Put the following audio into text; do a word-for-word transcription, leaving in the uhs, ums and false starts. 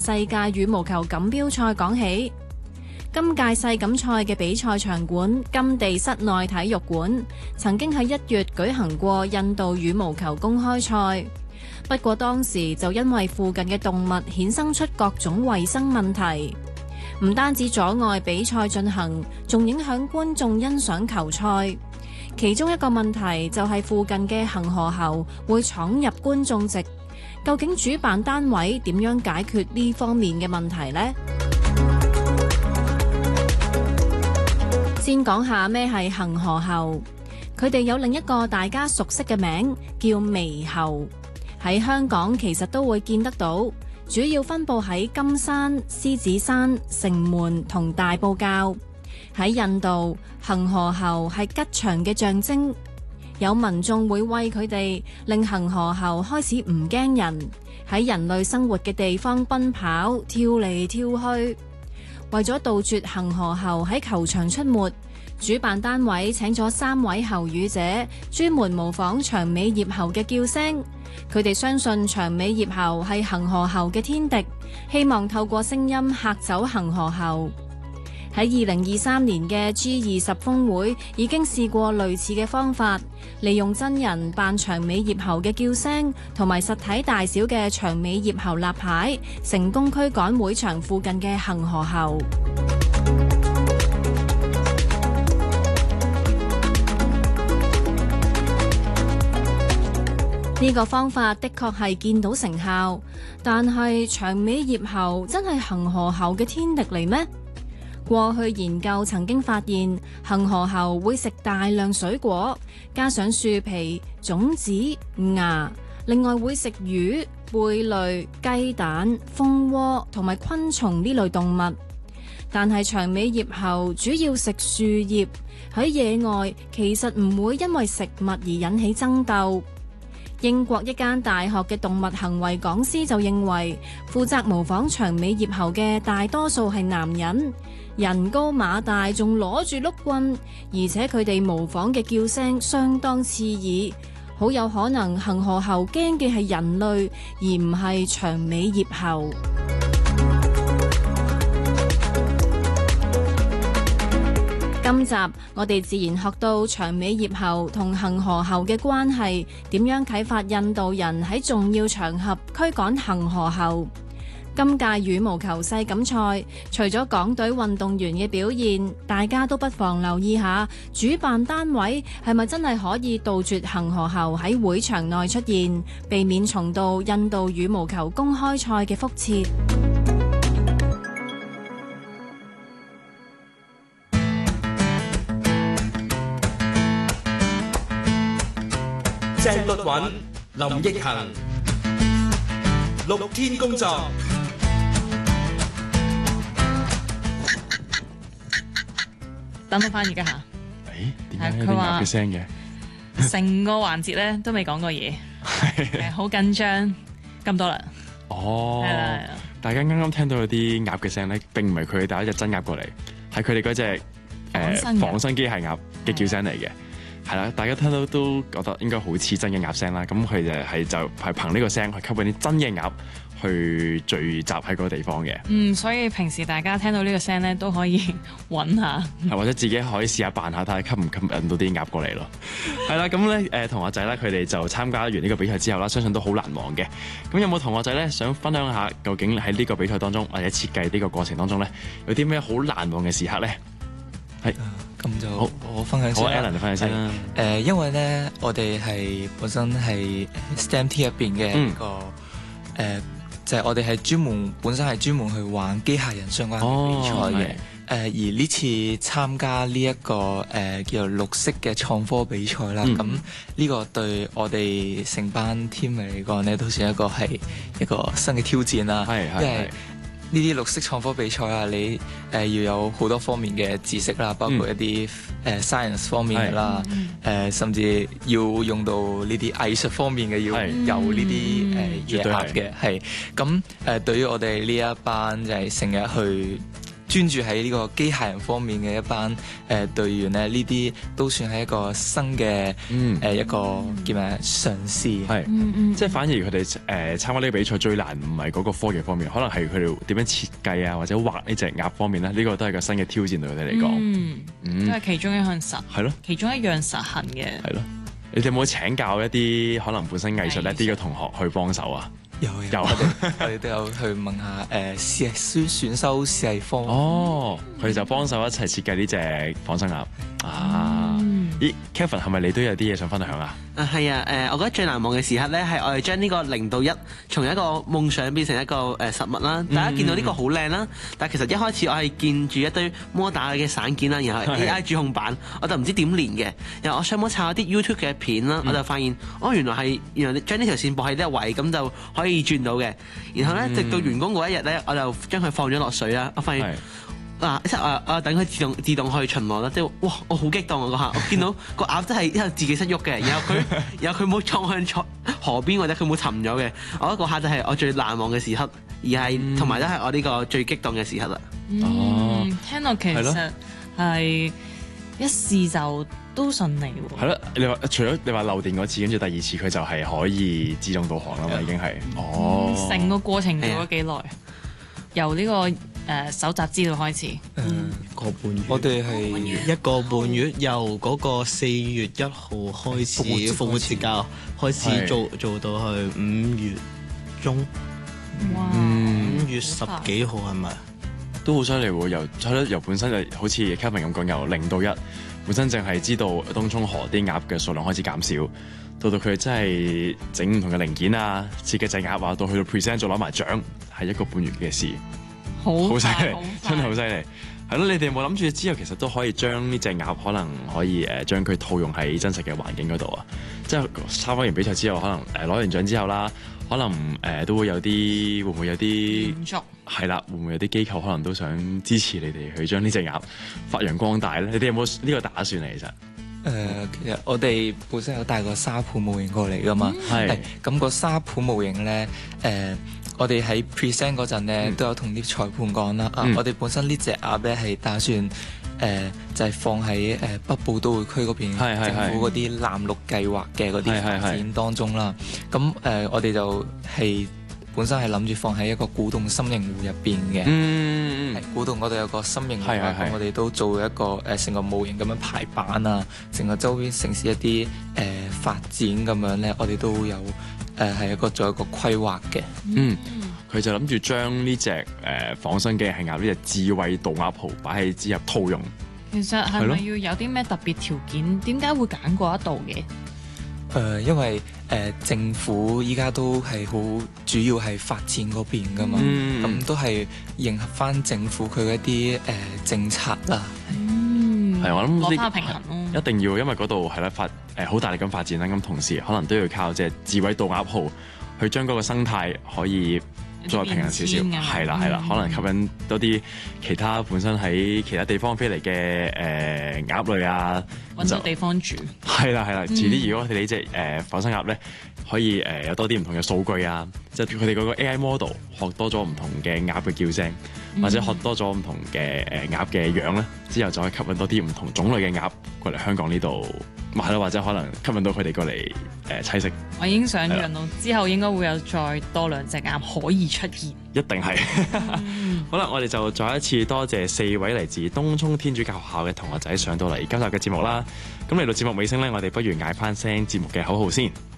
世界羽毛球錦標賽講起。今屆世錦賽嘅比賽場館金地室內體育館曾經喺一月舉行過印度羽毛球公開賽，不過當時就因為附近嘅動物衍生出各種衛生問題，唔單止阻礙比賽進行，仲影響觀眾欣賞球賽。其中一個問題就係附近嘅恆河猴會闖入觀眾席，究竟主辦單位點樣解決呢方面嘅問題呢？先講下咩係恆河猴，佢哋有另一個大家熟悉嘅名叫獼猴，喺香港其實都會見得到，主要分佈喺金山、獅子山、城門同大埔滘。喺印度，恆河猴係吉祥嘅象徵，有民眾會餵佢哋，令恆河猴開始唔驚人，喺人類生活嘅地方奔跑、跳嚟跳去。為咗杜絕恆河猴喺球場出沒，主辦單位請咗三位喉語者，專門模仿長尾葉猴嘅叫聲。佢哋相信長尾葉猴係恆河猴嘅天敵，希望透過聲音嚇走恆河猴。喺二零二三年嘅 G 二十峰會已經試過類似嘅方法，利用真人扮長尾葉猴嘅叫聲同埋實體大小嘅長尾葉猴立牌，成功驅趕會場附近嘅恆河猴。呢個方法的確係見到成效，但係長尾葉猴真係恆河猴嘅天敵嚟咩？過去研究曾經發現，恆河猴會食大量水果，加上樹皮、種子、芽，另外會食魚、貝類、雞蛋、蜂窩同埋昆蟲呢類動物。但係長尾葉猴主要食樹葉，喺野外其實唔會因為食物而引起爭鬥。英國一間大學嘅動物行為講師就認為，負責模仿長尾葉猴嘅大多數係男人，人高馬大，仲攞住碌棍，而且佢哋模仿嘅叫聲相當刺耳，好有可能恆河猴驚嘅係人類，而唔係長尾葉猴。今集我哋自然學到長尾葉猴同恆河猴嘅關係，點樣啟發印度人喺重要場合驅趕恆河猴。今屆羽毛球世錦賽，除咗港隊運動員嘅表現，大家都不妨留意下主辦單位係咪真係可以杜絕恆河猴喺會場內出現，避免重蹈印度羽毛球公開賽嘅覆轍。 鄭律韻、林奕恒，六天工作。 等我翻譯一下。 誒點解有啲鴨嘅聲嘅？ 成個環節咧都未講過嘢，係好緊張，咁多啦。 哦， 係啦係啦。 大家啱啱聽到嗰啲鴨嘅聲咧，並唔係佢哋帶一隻真鴨過嚟，係佢哋嗰隻誒仿生機械鴨嘅叫聲嚟嘅。係啦，大家聽到都覺得應該好似真嘅鴨聲啦。咁佢就係就係憑呢個聲去吸引啲真嘅鴨去聚集喺嗰個地方嘅。 嗯，所以平時大家聽到呢個聲咧，都可以揾下， 係或者自己可以試下扮下，睇下吸唔吸引到啲鴨過嚟咯。係啦，咁咧誒同學仔咧，佢哋就參加完呢個比賽之後啦，相信都好難忘嘅。咁有冇同學仔咧想分享下，究竟喺呢個比賽當中或者設計呢個過程當中咧，有啲咩好難忘嘅時刻咧？係。 咁就好我分享先。 好 Alan 你分享先啦。 誒、呃，因為咧，我哋係本身係 S T E M Team 入邊嘅一個誒、嗯呃，就係、是、我哋係專門本身係專門去玩機械人相關嘅比賽嘅。誒、哦呃，而呢次參加呢、這、一個誒、呃、叫做綠色嘅創科比賽啦，咁呢、嗯、個對我哋成班 team 嚟講咧，都算一個係一個新嘅挑戰啦。係係係。呢啲綠色創科比賽啊，你誒、呃、要有好多方面嘅知識啦，包括一啲誒、嗯呃、science 方面嘅啦，誒、呃、甚至要用到呢啲藝術方面嘅，要有呢啲誒嘢嘅，係咁誒。對於我哋呢一班就係成日去專注喺呢個機械人方面嘅一班誒、呃、隊員咧，呢啲都算係一個新嘅誒、 嗯呃、一個叫咩嘗試。 係， 嗯嗯即係反而佢哋誒參加呢個比賽最難唔係嗰個科技方面，可能係佢哋點樣設計啊，或者畫呢隻鴨方面咧，呢、呢個都係個新嘅挑戰對佢哋嚟講。 嗯， 嗯都係其中一項實， 係咯， 其中一樣實行嘅。 係咯。你哋有冇請教一啲可能本身藝術叻啲嘅同學去幫手啊？ 有有， 有我哋我哋都有去問下誒試選選修試藝方。 哦，佢哋就幫手一齊設計呢隻仿生鴨啊！咦，Kevin 係咪你都有啲嘢想分享啊？ 啊係啊，誒，我覺得最難忘嘅時刻咧，係我哋將呢個零到一從一個夢想變成一個誒實物啦。大家見到呢個好靚啦，但係其實一開始我係見住一堆摩打嘅散件啦，然後 A I 主控板，我就唔知點連嘅。然後我上網查啲 YouTube 嘅片啦，我就發現哦，原來係原來將呢條線駁喺呢個位，咁就可以轉到嘅。然後咧，直到完工嗰一日咧，我就將佢放咗落水啦。我發現嗱，即係我我等佢自動自動去巡邏啦，即係哇！我好激動啊嗰下，我見到個鴨真係因為自己識喐嘅，然後佢然後佢冇撞向坐河邊或者佢冇沉咗嘅，我覺得嗰下就係我最難忘嘅時刻，而係同埋都係我呢個最激動嘅時刻啦。 哦、嗯，聽落其實係一試就都順利喎。 係咯，你話除咗你話漏電嗰次，跟住第二次佢就係可以自動導航啦嘛，已經係。哦， 成、嗯、個過程做咗幾耐？由呢、這個。誒搜集資料開始， 嗯，個半月， 我哋係一個半月，由嗰個四月一號開始復活節假開始做做到去五月中， 哇， 五月十幾號係咪？ 都好犀利喎！由由由本身就好似 Kevin 咁講，由零到一，本身淨係知道東涌河啲鴨嘅數量開始減少，到到佢真係整唔同嘅零件啊，設計隻鴨啊，到去到 present 再攞埋獎，係一個半月嘅事。好犀利，真係好犀利，係咯！你哋有冇諗住之後其實都可以將呢隻鴨可能可以誒將佢套用喺真實嘅環境嗰度啊？即係參加完比賽之後，可能誒攞完獎之後啦，可能誒、呃、都會有啲會唔會有啲係啦？會唔會有啲機構可能都想支持你哋去將呢隻鴨發揚光大咧？你哋有冇呢個打算嚟？其實誒、 呃，其實我哋本身有帶個沙盤模型過嚟噶嘛，係咁、嗯、個沙盤模型咧誒。呃我哋喺 present 嗰陣咧，都有同啲裁判講啦。嗯、啊，我哋本身呢隻鴨咧係打算誒、呃，就係、是、放喺誒北部都會區嗰邊政府嗰啲藍綠計劃嘅嗰啲發展當中啦。咁誒、呃，我哋就係本身係諗住放喺一個古洞心形湖入邊嘅。嗯，係古洞嗰度有個心形湖啊，咁我哋都做一個誒成個模型咁樣排版啊，成個周邊城市一啲誒、呃、發展咁樣咧，我哋都有。誒係、呃、一個做一個規劃嘅， 嗯，佢就諗住將呢隻誒仿生機械鴨呢隻智慧導鴨號擺喺之入套用。 其實係咪要有啲咩特別條件？點解會揀嗰一度嘅？誒、 呃，因為誒、呃、政府依家都係好主要係發展嗰邊噶嘛，咁、嗯、都係迎合翻政府佢一啲誒、呃、政策啦。 嗯， 係我諗攞翻平衡咯。 一定要，因為嗰度係咧發誒好大力咁發展啦，咁同時可能都要靠即係智慧導鴨號去將嗰個生態可以再平衡少少，係啦係啦，可能吸引多啲其他本身喺其他地方飛嚟嘅誒鴨類啊， 揾到地方住。 係啦係啦，遲啲如果佢哋呢隻誒仿生鴨咧，可以誒有多啲唔同嘅數據啊，即係佢哋嗰個 A I model 學多咗唔同嘅鴨嘅叫聲，或者學多咗唔同嘅誒鴨嘅樣咧，之後就可以吸引多啲唔同種類嘅鴨過嚟香港呢度買啦，或者可能吸引到佢哋過嚟誒棲息。 我已經想象到之後應該會有再多兩隻鴨可以出現， 一定係。好啦，我哋就再一次多謝四位嚟自東涌天主教學校嘅同學仔上到嚟今集嘅節目啦。咁嚟到節目尾聲咧，我哋不如嗌翻聲節目嘅口號先。